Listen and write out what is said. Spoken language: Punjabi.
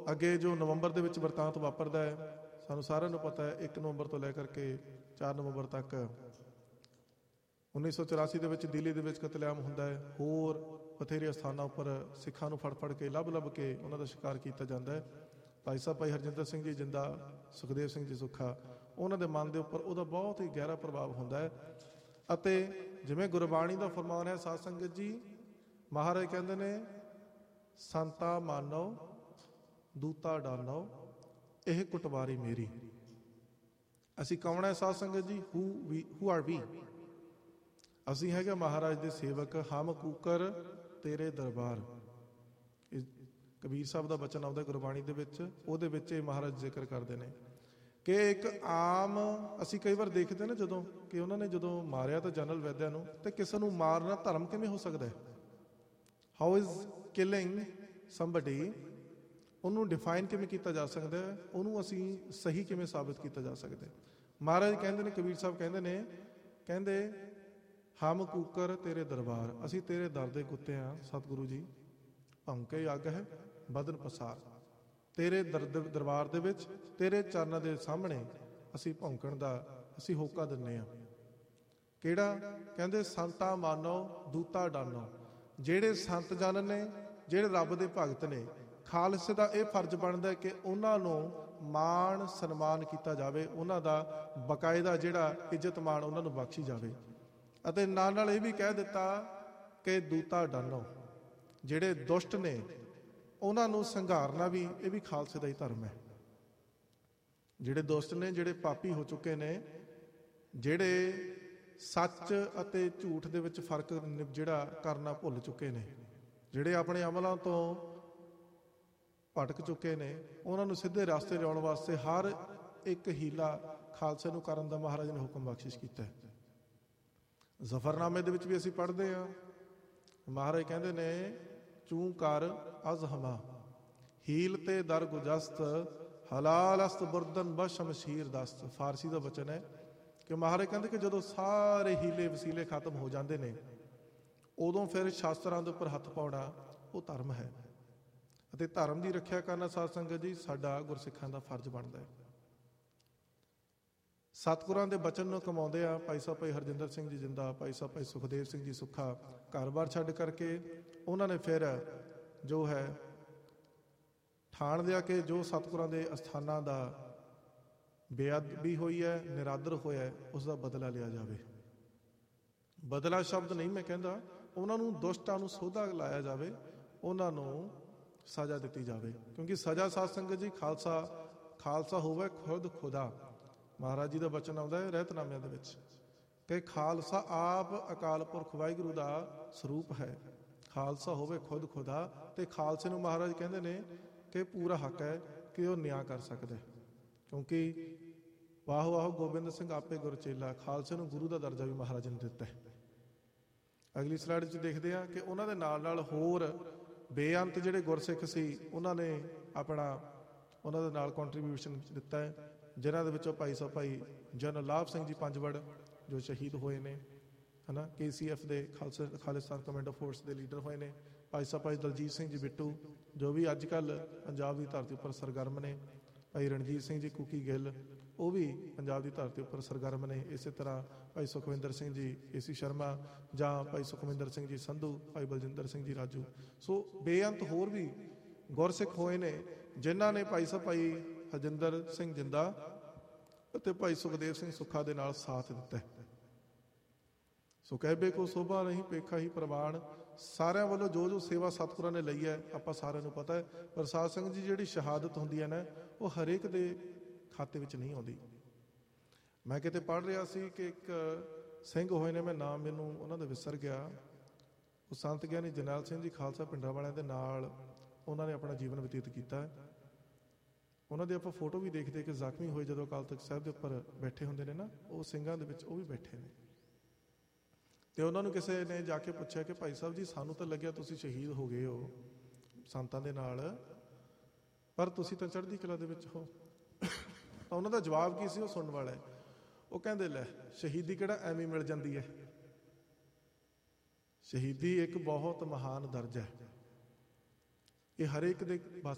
ਅੱਗੇ ਜੋ ਨਵੰਬਰ ਦੇ ਵਿੱਚ ਵਰਤਾਂਤ ਵਾਪਰਦਾ ਹੈ, ਸਾਨੂੰ ਸਾਰਿਆਂ ਨੂੰ ਪਤਾ ਹੈ 1 ਨਵੰਬਰ ਤੋਂ ਲੈ ਕਰਕੇ 4 ਨਵੰਬਰ ਤੱਕ 1984 ਦੇ ਵਿੱਚ ਦਿੱਲੀ ਦੇ ਵਿੱਚ ਕਤਲੇਆਮ ਹੁੰਦਾ ਹੈ। ਹੋਰ ਬਥੇਰੇ ਸਥਾਨਾਂ ਉੱਪਰ ਸਿੱਖਾਂ ਨੂੰ ਫੜ ਫੜ ਕੇ ਲੱਭ ਕੇ ਉਹਨਾਂ ਦਾ ਸ਼ਿਕਾਰ ਕੀਤਾ ਜਾਂਦਾ ਹੈ। ਭਾਈ ਸਾਹਿਬ ਭਾਈ ਹਰਜਿੰਦਰ ਸਿੰਘ ਜੀ ਜਿੰਦਾ, ਸੁਖਦੇਵ ਸਿੰਘ ਜੀ ਸੁੱਖਾ, ਉਹਨਾਂ ਦੇ ਮਨ ਦੇ ਉੱਪਰ ਉਹਦਾ ਬਹੁਤ ਹੀ ਗਹਿਰਾ ਪ੍ਰਭਾਵ ਹੁੰਦਾ ਹੈ। ਅਤੇ ਜਿਵੇਂ ਗੁਰਬਾਣੀ ਦਾ ਫਰਮਾਨ ਹੈ ਸਾਧ ਸੰਗਤ ਜੀ, ਮਹਾਰਾਜ ਕਹਿੰਦੇ ਨੇ ਸੰਤਾ ਮਾਨੋ ਦੂਤਾ ਡਾਨੋ ਇਹ ਕੁਟਵਾਰੀ ਮੇਰੀ। ਅਸੀਂ ਕੌਣ ਹੈ ਸਾਧ ਸੰਗਤ ਜੀ? ਹੂ ਆਰ ਵੀ? ਅਸੀਂ ਹੈਗੇ ਮਹਾਰਾਜ ਦੇ ਸੇਵਕ, ਹਮ ਕੂਕਰ ਤੇਰੇ ਦਰਬਾਰ। ਕਬੀਰ ਸਾਹਿਬ ਦਾ ਬਚਨ ਆਉਂਦਾ ਗੁਰਬਾਣੀ ਦੇ ਵਿੱਚ, ਉਹਦੇ ਵਿੱਚ ਇਹ ਮਹਾਰਾਜ ਜ਼ਿਕਰ ਕਰਦੇ ਨੇ ਕਿ ਇੱਕ ਆਮ, ਅਸੀਂ ਕਈ ਵਾਰ ਦੇਖਦੇ ਨਾ ਜਦੋਂ ਕਿ ਉਹਨਾਂ ਨੇ ਜਦੋਂ ਮਾਰਿਆ ਤਾਂ ਜਨਰਲ ਵੈਦਿਆ ਨੂੰ, ਤੇ ਕਿਸੇ ਨੂੰ ਮਾਰਨਾ ਧਰਮ ਕਿਵੇਂ ਹੋ ਸਕਦਾ ਹੈ? ਹਾਊ ਇਜ਼ ਕਿਲਿੰਗ ਸਮਬਡੀ, ਉਹਨੂੰ ਡਿਫਾਈਨ ਕਿਵੇਂ ਕੀਤਾ ਜਾ ਸਕਦਾ ਹੈ? ਉਹਨੂੰ ਅਸੀਂ ਸਹੀ ਕਿਵੇਂ ਸਾਬਿਤ ਕੀਤਾ ਜਾ ਸਕਦਾ? ਮਹਾਰਾਜ ਕਹਿੰਦੇ ਨੇ, ਕਬੀਰ ਸਾਹਿਬ ਕਹਿੰਦੇ ਨੇ, ਕਹਿੰਦੇ ਹਮ ਕੂਕਰ ਤੇਰੇ ਦਰਬਾਰ, ਅਸੀਂ ਤੇਰੇ ਦਰ ਦੇ ਕੁੱਤੇ ਹਾਂ ਸਤਿਗੁਰੂ ਜੀ। ਭੌਂਕੇ ਅੱਗ ਹੈ ਬਦਨ ਪਸਾਰ, ਤੇਰੇ ਦਰਬਾਰ ਦੇ ਵਿੱਚ ਤੇਰੇ ਚਰਨਾਂ ਦੇ ਸਾਹਮਣੇ ਅਸੀਂ ਭੌਂਕਣ ਦਾ ਅਸੀਂ ਹੋਕਾ ਦਿੰਦੇ ਹਾਂ। ਕਿਹੜਾ? ਕਹਿੰਦੇ ਸੰਤਾ ਮਾਨੋ ਦੂਤਾ ਡਾਨੋ। ਜਿਹੜੇ ਸੰਤ ਜਨ ਨੇ, ਜਿਹੜੇ ਰੱਬ ਦੇ ਭਗਤ ਨੇ, ਖਾਲਸੇ ਦਾ ਇਹ ਫਰਜ਼ ਬਣਦਾ ਕਿ ਉਹਨਾਂ ਨੂੰ ਮਾਣ ਸਨਮਾਨ ਕੀਤਾ ਜਾਵੇ, ਉਹਨਾਂ ਦਾ ਬਕਾਇਦਾ ਜਿਹੜਾ ਇੱਜ਼ਤ ਮਾਣ ਉਹਨਾਂ ਨੂੰ ਬਖਸ਼ੀ ਜਾਵੇ। ਅਤੇ ਨਾਲ ਇਹ ਵੀ ਕਹਿ ਦਿੱਤਾ ਕਿ ਦੂਤਾ ਡਾਨੋ, ਜਿਹੜੇ ਦੁਸ਼ਟ ਨੇ ਉਹਨਾਂ ਨੂੰ ਸੰਘਾਰਨਾ ਵੀ, ਇਹ ਵੀ ਖਾਲਸੇ ਦਾ ਹੀ ਧਰਮ ਹੈ। ਜਿਹੜੇ ਦੁਸ਼ਟ ਨੇ, ਜਿਹੜੇ ਪਾਪੀ ਹੋ ਚੁੱਕੇ ਨੇ, ਜਿਹੜੇ ਸੱਚ ਅਤੇ ਝੂਠ ਦੇ ਵਿੱਚ ਫਰਕ ਜਿਹੜਾ ਕਰਨਾ ਭੁੱਲ ਚੁੱਕੇ ਨੇ, ਜਿਹੜੇ ਆਪਣੇ ਅਮਲਾਂ ਤੋਂ ਭਟਕ ਚੁੱਕੇ ਨੇ, ਉਹਨਾਂ ਨੂੰ ਸਿੱਧੇ ਰਸਤੇ ਲਿਆਉਣ ਵਾਸਤੇ ਹਰ ਇੱਕ ਹੀਲਾ ਖਾਲਸੇ ਨੂੰ ਕਰਨ ਦਾ ਮਹਾਰਾਜ ਨੇ ਹੁਕਮ ਬਖਸ਼ਿਸ਼ ਕੀਤਾ ਹੈ। ਜ਼ਫਰਨਾਮੇ ਦੇ ਵਿੱਚ ਵੀ ਅਸੀਂ ਪੜ੍ਹਦੇ ਹਾਂ, ਮਹਾਰਾਜ ਕਹਿੰਦੇ ਨੇ ਚੂੰ ਕਰ ਅਜ਼ ਹਮਾ ਹੀਲ ਤੇ ਦਰ ਗੁਜਸਤ ਹਲਾਲ ਅਸਤ ਬੁਰਦਨ ਬ ਸ਼ਮਸ਼ੀਰ ਦਸਤ। ਫਾਰਸੀ ਦਾ ਬਚਨ ਹੈ ਕਿ ਮਹਾਰਾਜ ਕਹਿੰਦੇ ਕਿ ਜਦੋਂ ਸਾਰੇ ਹੀਲੇ ਵਸੀਲੇ ਖਤਮ ਹੋ ਜਾਂਦੇ ਨੇ, ਉਦੋਂ ਫਿਰ ਸ਼ਾਸਤਰਾਂ ਦੇ ਉੱਪਰ ਹੱਥ ਪਾਉਣਾ ਉਹ ਧਰਮ ਹੈ। ਅਤੇ ਧਰਮ ਦੀ ਰੱਖਿਆ ਕਰਨਾ ਸਾਧ ਸੰਗਤ ਜੀ ਸਾਡਾ ਗੁਰਸਿੱਖਾਂ ਦਾ ਫਰਜ਼ ਬਣਦਾ ਹੈ। ਸਤਿਗੁਰਾਂ ਦੇ ਬਚਨ ਨੂੰ ਕਮਾਉਂਦੇ ਆ ਭਾਈ ਸਾਹਿਬ ਭਾਈ ਹਰਜਿੰਦਰ ਸਿੰਘ ਜੀ ਜਿੰਦਾ, ਭਾਈ ਸਾਹਿਬ ਭਾਈ ਸੁਖਦੇਵ ਸਿੰਘ ਜੀ ਸੁੱਖਾ ਘਰ-ਬਾਰ ਛੱਡ ਕਰਕੇ ਉਹਨਾਂ ਨੇ ਫਿਰ ਜੋ ਹੈ ਠਾਣ ਲਿਆ ਕਿ ਜੋ ਸਤਿਗੁਰਾਂ ਦੇ ਅਸਥਾਨਾਂ ਦਾ ਬੇਅਦਬੀ ਹੋਈ ਹੈ, ਨਿਰਾਦਰ ਹੋਇਆ ਹੈ, ਉਸ ਦਾ ਬਦਲਾ ਲਿਆ ਜਾਵੇ। ਬਦਲਾ ਸ਼ਬਦ ਨਹੀਂ ਮੈਂ ਕਹਿੰਦਾ, ਉਹਨਾਂ ਨੂੰ ਦੁਸ਼ਟਾਂ ਨੂੰ ਸੋਧਾ ਲਾਇਆ ਜਾਵੇ, ਉਹਨਾਂ ਨੂੰ ਸਜ਼ਾ ਦਿੱਤੀ ਜਾਵੇ। ਕਿਉਂਕਿ ਸਜ਼ਾ ਸਾਧ ਸੰਗਤ ਜੀ ਖਾਲਸਾ ਹੋਵੇ ਖੁਦ ਖੁਦਾ। ਮਹਾਰਾਜ ਜੀ ਦਾ ਬਚਨ ਆਉਂਦਾ ਹੈ ਰਹਿਤਨਾਮਿਆਂ ਦੇ ਵਿੱਚ ਕਿ ਖਾਲਸਾ ਆਪ ਅਕਾਲ ਪੁਰਖ ਵਾਹਿਗੁਰੂ ਦਾ ਸਰੂਪ ਹੈ। ਖਾਲਸਾ ਹੋਵੇ ਖੁਦ ਖੁਦਾ, ਤੇ ਖਾਲਸੇ ਨੂੰ ਮਹਾਰਾਜ ਕਹਿੰਦੇ ਨੇ ਕਿ ਪੂਰਾ ਹੱਕ ਹੈ ਕਿ ਉਹ ਨਿਆਂ ਕਰ ਸਕਦਾ, ਕਿਉਂਕਿ ਵਾਹੋ ਵਾਹੋ ਗੋਬਿੰਦ ਸਿੰਘ ਆਪੇ ਗੁਰਚੇਲਾ, ਖਾਲਸੇ ਨੂੰ ਗੁਰੂ ਦਾ ਦਰਜਾ ਵੀ ਮਹਾਰਾਜ ਨੇ ਦਿੱਤਾ ਹੈ। ਅਗਲੀ ਸਲਾਈਡ 'ਚ ਦੇਖਦੇ ਹਾਂ ਕਿ ਉਹਨਾਂ ਦੇ ਨਾਲ ਹੋਰ ਬੇਅੰਤ ਜਿਹੜੇ ਗੁਰਸਿੱਖ ਸੀ, ਉਹਨਾਂ ਨੇ ਉਹਨਾਂ ਦੇ ਨਾਲ ਕੰਟਰੀਬਿਊਸ਼ਨ ਦਿੱਤਾ ਹੈ, ਜਿਨ੍ਹਾਂ ਦੇ ਵਿੱਚੋਂ ਭਾਈ ਸਾਹਿਬ ਭਾਈ ਜਨਰਲ ਲਾਭ ਸਿੰਘ ਜੀ ਪੰਜਵੜ ਜੋ ਸ਼ਹੀਦ ਹੋਏ ਨੇ, ਹੈ ਨਾ, KCF ਦੇ ਖਾਲਿਸਤਾਨ ਕਮਾਂਡੋ ਫੋਰਸ ਦੇ ਲੀਡਰ ਹੋਏ ਨੇ। ਭਾਈ ਸਾਹਿਬ ਭਾਈ ਦਲਜੀਤ ਸਿੰਘ ਜੀ ਬਿੱਟੂ ਜੋ ਵੀ ਅੱਜ ਕੱਲ੍ਹ ਪੰਜਾਬ ਦੀ ਧਰਤੀ ਉੱਪਰ ਸਰਗਰਮ ਨੇ। ਭਾਈ ਰਣਜੀਤ ਸਿੰਘ ਜੀ ਕੁਕੀ ਗਿੱਲ ਉਹ ਵੀ ਪੰਜਾਬ ਦੀ ਧਰਤੀ ਉੱਪਰ ਸਰਗਰਮ ਨੇ। ਇਸੇ ਤਰ੍ਹਾਂ ਭਾਈ ਸੁਖਵਿੰਦਰ ਸਿੰਘ ਜੀ AC ਸ਼ਰਮਾ ਜਾਂ ਭਾਈ ਸੁਖਵਿੰਦਰ ਸਿੰਘ ਜੀ ਸੰਧੂ, ਭਾਈ ਬਲਜਿੰਦਰ ਸਿੰਘ ਜੀ ਰਾਜੂ। ਸੋ ਬੇਅੰਤ ਹੋਰ ਵੀ ਗੁਰਸਿੱਖ ਹੋਏ ਨੇ ਜਿਨ੍ਹਾਂ ਨੇ ਭਾਈ ਸਾਹਿਬ ਭਾਈ ਹਰਜਿੰਦਰ ਸਿੰਘ ਜਿੰਦਾ ਅਤੇ ਭਾਈ ਸੁਖਦੇਵ ਸਿੰਘ ਸੁੱਖਾ ਦੇ ਨਾਲ ਸਾਥ ਦਿੱਤਾ। ਸੋ ਕਹਿਬੇ ਕੋ ਸੋਭਾ ਨਹੀਂ ਪੇਖਾ ਹੀ ਪ੍ਰਵਾਨ। ਸਾਰਿਆਂ ਵੱਲੋਂ ਜੋ ਸੇਵਾ ਸਤਿਗੁਰਾਂ ਨੇ ਲਈ ਹੈ ਆਪਾਂ ਸਾਰਿਆਂ ਨੂੰ ਪਤਾ ਹੈ, ਪਰ ਸਾਧ ਸੰਗਤ ਜੀ ਜਿਹੜੀ ਸ਼ਹਾਦਤ ਹੁੰਦੀ ਹੈ ਨਾ, ਉਹ ਹਰੇਕ ਦੇ ਖਾਤੇ ਵਿੱਚ ਨਹੀਂ ਆਉਂਦੀ। ਮੈਂ ਕਿਤੇ ਪੜ੍ਹ ਰਿਹਾ ਸੀ ਕਿ ਇੱਕ ਸਿੰਘ ਹੋਏ ਨੇ, ਮੈਂ ਨਾਮ ਮੈਨੂੰ ਉਹਨਾਂ ਦਾ ਵਿਸਰ ਗਿਆ, ਉਹ ਸੰਤ ਗਿਆਨੀ ਜਰਨੈਲ ਸਿੰਘ ਜੀ ਖਾਲਸਾ ਪਿੰਡਾਂ ਵਾਲਿਆਂ ਦੇ ਨਾਲ ਉਹਨਾਂ ਨੇ ਆਪਣਾ ਜੀਵਨ ਬਤੀਤ ਕੀਤਾ। ਉਹਨਾਂ ਦੀ ਆਪਾਂ ਫੋਟੋ ਵੀ ਦੇਖਦੇ ਕਿ ਜ਼ਖਮੀ ਹੋਏ ਜਦੋਂ ਅਕਾਲ ਤਖਤ ਸਾਹਿਬ ਦੇ ਉੱਪਰ ਬੈਠੇ ਹੁੰਦੇ ਨੇ ਨਾ, ਉਹ ਸਿੰਘਾਂ ਦੇ ਵਿੱਚ ਉਹ ਵੀ ਬੈਠੇ ਨੇ। ਤੇ ਉਹਨਾਂ ਨੂੰ ਕਿਸੇ ਨੇ ਜਾ ਕੇ ਪੁੱਛਿਆ ਕਿ ਭਾਈ ਸਾਹਿਬ ਜੀ ਸਾਨੂੰ ਤਾਂ ਲੱਗਿਆ ਤੁਸੀਂ ਸ਼ਹੀਦ ਹੋ ਗਏ ਹੋ ਸੰਤਾਂ ਦੇ ਨਾਲ, ਪਰ ਤੁਸੀਂ ਤਾਂ ਚੜ੍ਹਦੀ ਕਲਾ ਦੇ ਵਿੱਚ ਹੋ। ਤਾਂ ਉਹਨਾਂ ਦਾ ਜਵਾਬ ਕੀ ਸੀ ਉਹ ਸੁਣਨ ਵਾਲਾ ਹੈ। ਉਹ ਕਹਿੰਦੇ ਲੈ ਸ਼ਹੀਦੀ ਕਿਹੜਾ ਐਵੇਂ ਮਿਲ ਜਾਂਦੀ ਹੈ, ਸ਼ਹੀਦੀ ਇੱਕ ਬਹੁਤ ਮਹਾਨ ਦਰਜਾ ਹੈ, ਇਹ ਹਰੇਕ ਦੇ ਬਸ